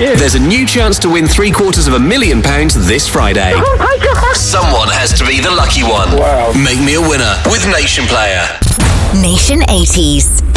you. There's a new chance to win £750,000 this Friday. Oh my God. Someone has to be the lucky one. Wow. Make me a winner with Nation Player. Nation 80s.